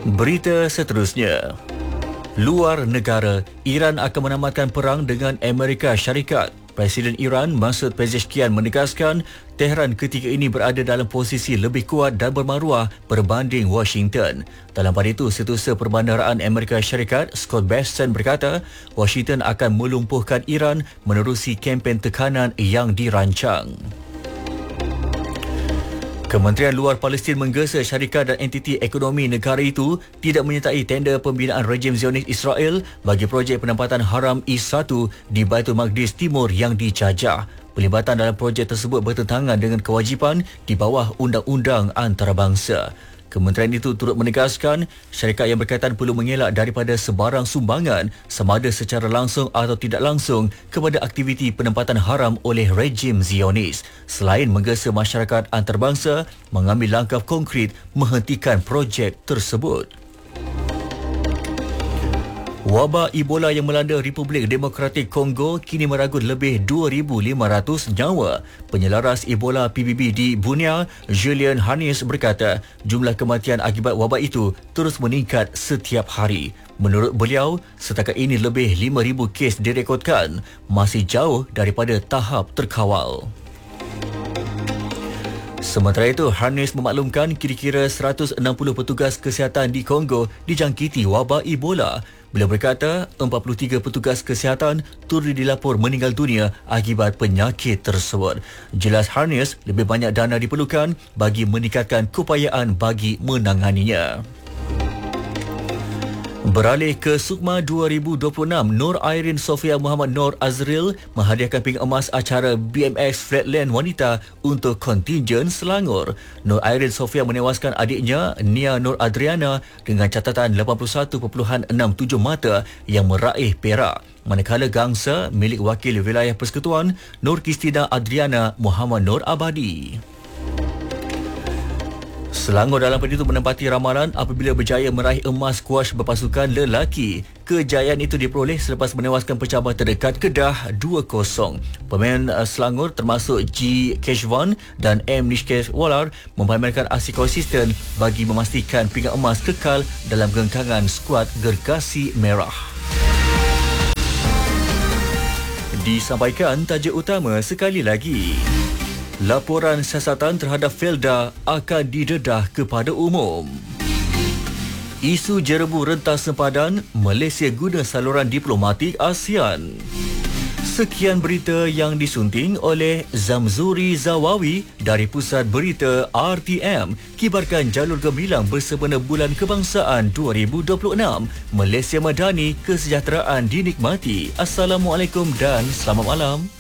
Berita seterusnya. Luar negara, Iran akan menamatkan perang dengan Amerika Syarikat. Presiden Iran Masoud Pezeshkian menegaskan Tehran ketika ini berada dalam posisi lebih kuat dan bermaruah berbanding Washington. Dalam pada itu, Setiausaha Perbandaraan Amerika Syarikat Scott Bessent berkata Washington akan melumpuhkan Iran menerusi kempen tekanan yang dirancang. Kementerian Luar Palestin menggesa syarikat dan entiti ekonomi negara itu tidak menyertai tender pembinaan rejim Zionis Israel bagi projek penempatan haram I-1 di Baitul Maqdis Timur yang dijajah. Pelibatan dalam projek tersebut bertentangan dengan kewajipan di bawah undang-undang antarabangsa. Kementerian itu turut menegaskan syarikat yang berkaitan perlu mengelak daripada sebarang sumbangan sama ada secara langsung atau tidak langsung kepada aktiviti penempatan haram oleh rejim Zionis. Selain menggesa masyarakat antarabangsa mengambil langkah konkret menghentikan projek tersebut. Wabak Ebola yang melanda Republik Demokratik Kongo kini meragut lebih 2,500 nyawa. Penyelaras Ebola PBB di Bunia, Julian Hannes berkata, jumlah kematian akibat wabak itu terus meningkat setiap hari. Menurut beliau, setakat ini lebih 5,000 kes direkodkan, masih jauh daripada tahap terkawal. Sementara itu, Hannes memaklumkan kira-kira 160 petugas kesihatan di Kongo dijangkiti wabak Ebola. Beliau berkata 43 petugas kesihatan turut dilapor meninggal dunia akibat penyakit tersebut. Jelas Hannes lebih banyak dana diperlukan bagi meningkatkan keupayaan bagi menanganinya. Beralih ke Sukma 2026, Nur Airin Sofia Muhammad Nur Azril menghadiahkan pingat emas acara BMX Flatland Wanita untuk kontingen Selangor. Nur Airin Sofia menewaskan adiknya Nia Nur Adriana dengan catatan 81.67 mata yang meraih perak. Manakala gangsa milik wakil wilayah persekutuan Nur Kristina Adriana Muhammad Nur Abadi. Selangor dalam pada itu menempati ramalan apabila berjaya meraih emas skuash berpasukan lelaki. Kejayaan itu diperoleh selepas menewaskan pencabar terdekat Kedah 2-0. Pemain Selangor termasuk G. Keshwan dan M. Nishkeshwalar memamerkan aksi konsisten bagi memastikan pingat emas kekal dalam gengkangan skuad Gergasi Merah. Disampaikan tajuk utama sekali lagi. Laporan siasatan terhadap Felda akan didedah kepada umum. Isu jerebu rentas sempadan, Malaysia guna saluran diplomatik ASEAN. Sekian berita yang disunting oleh Zamzuri Zawawi dari Pusat Berita RTM. Kibarkan jalur gemilang bersempena Bulan Kebangsaan 2026. Malaysia Madani, kesejahteraan dinikmati. Assalamualaikum dan selamat malam.